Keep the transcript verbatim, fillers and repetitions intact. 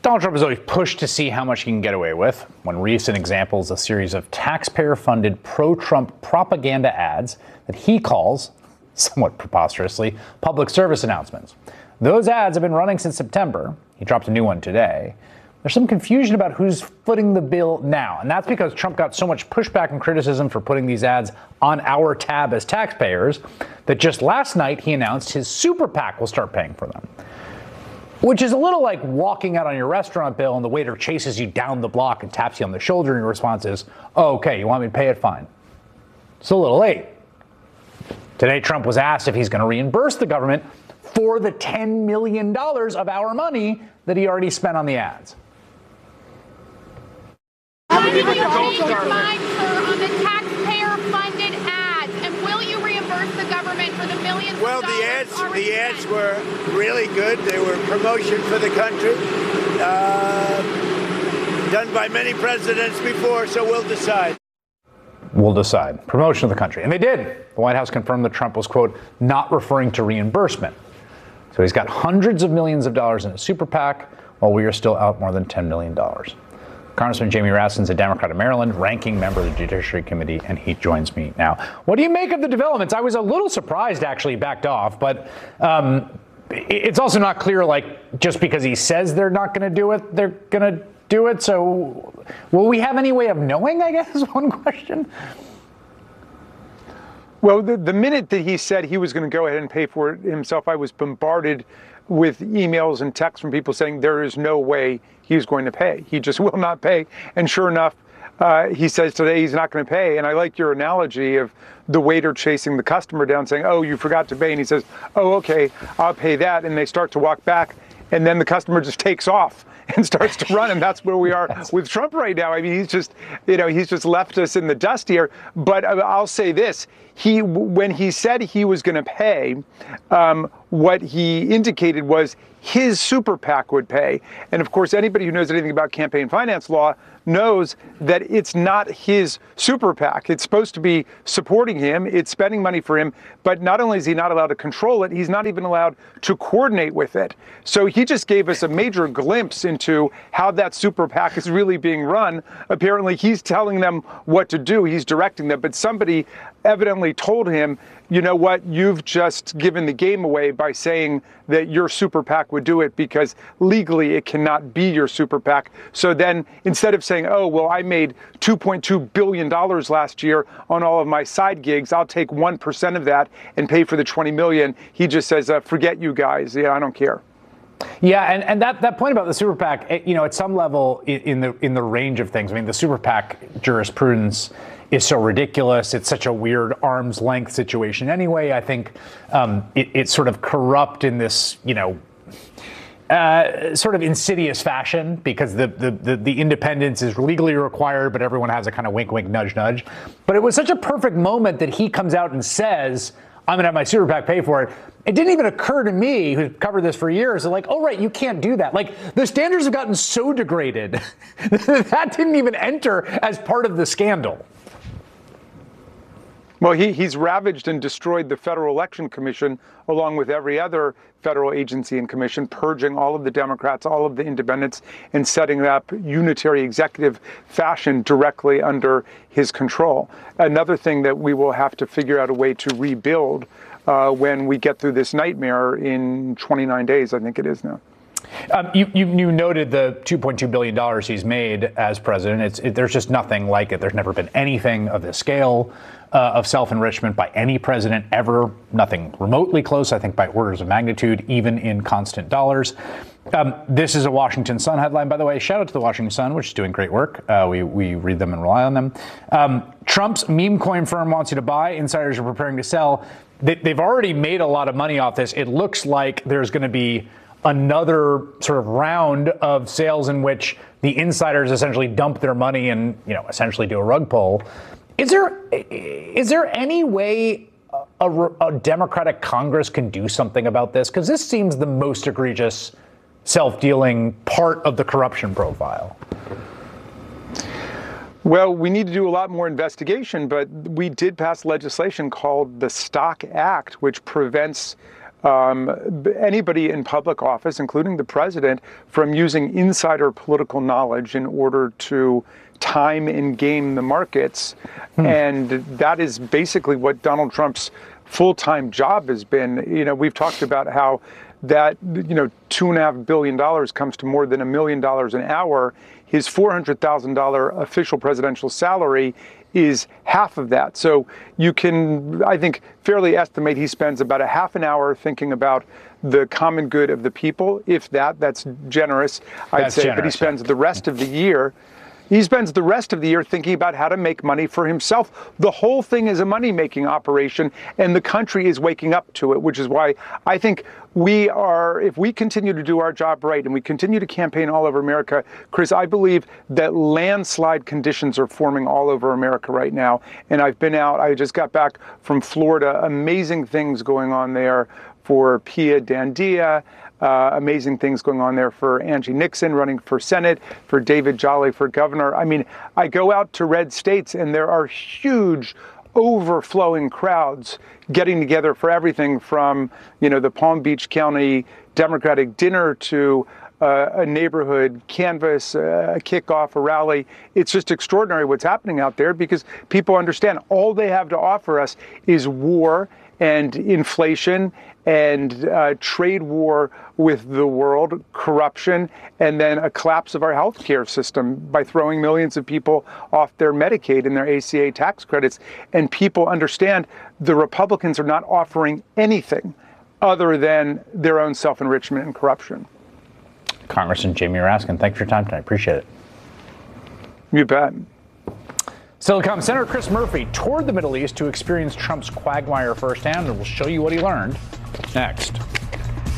Donald Trump has always pushed to see how much he can get away with. One recent example is a series of taxpayer-funded pro-Trump propaganda ads that he calls, somewhat preposterously, public service announcements. Those ads have been running since September. He dropped a new one today. There's some confusion about who's footing the bill now, and that's because Trump got so much pushback and criticism for putting these ads on our tab as taxpayers that just last night he announced his super PAC will start paying for them. Which is a little like walking out on your restaurant bill and the waiter chases you down the block and taps you on the shoulder and your response is, oh, okay, you want me to pay it? Fine. It's a little late. Today, Trump was asked if he's going to reimburse the government for the ten million dollars of our money that he already spent on the ads. How do you change your mind, sir, on the taxpayer-funded ads, and will you reimburse the government for the millions well, of dollars the ads, already the ads spent? were really good. They were promotion for the country, uh, done by many presidents before, so we'll decide. We'll decide. Promotion of the country. And they did. The White House confirmed that Trump was, quote, not referring to reimbursement. So he's got hundreds of millions of dollars in a super PAC, while we are still out more than ten million dollars. Congressman Jamie Raskin's a Democrat of Maryland, ranking member of the Judiciary Committee, and he joins me now. What do you make of the developments? I was a little surprised, actually, he backed off, but um, it's also not clear, like, just because he says they're not going to do it, they're going to do it. So will we have any way of knowing, I guess, is one question. Well, the, the minute that he said he was going to go ahead and pay for it himself, I was bombarded with emails and texts from people saying there is no way he's going to pay. He just will not pay. And sure enough, uh, he says today he's not going to pay. And I like your analogy of the waiter chasing the customer down saying, oh, you forgot to pay. And he says, oh, okay, I'll pay that. And they start to walk back. And then the customer just takes off and starts to run. And that's where we are with Trump right now. I mean, he's just, you know, he's just left us in the dust here. But I'll say this. He, when he said he was going to pay, um, what he indicated was his super PAC would pay. And of course, anybody who knows anything about campaign finance law knows that it's not his super PAC. It's supposed to be supporting him. It's spending money for him. But not only is he not allowed to control it, he's not even allowed to coordinate with it. So he just gave us a major glimpse into how that super PAC is really being run. Apparently, he's telling them what to do. He's directing them. But somebody evidently told him, you know what, you've just given the game away by saying that your super PAC would do it because legally it cannot be your super PAC. So then instead of saying, oh, well, I made two point two billion dollars last year on all of my side gigs, I'll take one percent of that and pay for the twenty million dollars. He just says, uh, forget you guys. Yeah, I don't care. Yeah, and, and that, that point about the super PAC, you know, at some level in, in the in the range of things, I mean, the super PAC jurisprudence is so ridiculous. It's such a weird arm's length situation anyway. I think um, it, it's sort of corrupt in this, you know, uh, sort of insidious fashion because the, the, the, the independence is legally required, but everyone has a kind of wink, wink, nudge, nudge. But it was such a perfect moment that he comes out and says, I'm going to have my super PAC pay for it. It didn't even occur to me, who covered this for years, like, oh, right, you can't do that. Like, the standards have gotten so degraded that didn't even enter as part of the scandal. Well, he, he's ravaged and destroyed the Federal Election Commission, along with every other federal agency and commission, purging all of the Democrats, all of the independents, and setting up unitary executive fashion directly under his control. Another thing that we will have to figure out a way to rebuild uh, when we get through this nightmare in twenty-nine days, I think it is now. Um, you, you, you noted the two point two billion dollars he's made as president. It's, it, there's just nothing like it. There's never been anything of this scale uh, of self-enrichment by any president ever. Nothing remotely close, I think, by orders of magnitude, even in constant dollars. Um, this is a Washington Sun headline, by the way. Shout out to the Washington Sun, which is doing great work. Uh, we, we read them and rely on them. Um, Trump's meme coin firm wants you to buy. Insiders are preparing to sell. They, they've already made a lot of money off this. It looks like there's going to be another sort of round of sales in which the insiders essentially dump their money and, you know, essentially do a rug pull. Is there is there any way a, a Democratic Congress can do something about this? Because this seems the most egregious self-dealing part of the corruption profile. Well, we need to do a lot more investigation, but we did pass legislation called the Stock Act, which prevents um, anybody in public office, including the president, from using insider political knowledge in order to time and game the markets. Hmm. And that is basically what Donald Trump's full-time job has been. You know, we've talked about how that, you know, two and a half billion dollars comes to more than a million dollars an hour. His four hundred thousand dollars official presidential salary is half of that. So you can, I think, fairly estimate he spends about a half an hour thinking about the common good of the people. If that, that's generous, I'd that's say. Generous. But he spends the rest of the year He spends the rest of the year thinking about how to make money for himself. The whole thing is a money-making operation, and the country is waking up to it, which is why I think we are, if we continue to do our job right and we continue to campaign all over America, Chris, I believe that landslide conditions are forming all over America right now. And I've been out, I just got back from Florida, amazing things going on there for Pia Dandia. Uh, amazing things going on there for Angie Nixon running for Senate, for David Jolly for governor. I mean, I go out to red states and there are huge overflowing crowds getting together for everything from, you know, the Palm Beach County Democratic dinner to uh, a neighborhood canvas, uh, a kickoff, a rally. It's just extraordinary what's happening out there because people understand all they have to offer us is war and inflation and uh, trade war with the world, corruption, and then a collapse of our healthcare system by throwing millions of people off their Medicaid and their A C A tax credits. And people understand the Republicans are not offering anything other than their own self-enrichment and corruption. Congressman Jamie Raskin, thanks for your time tonight. Appreciate it. You bet. Still to come, Senator Chris Murphy toured the Middle East to experience Trump's quagmire firsthand, and we'll show you what he learned next.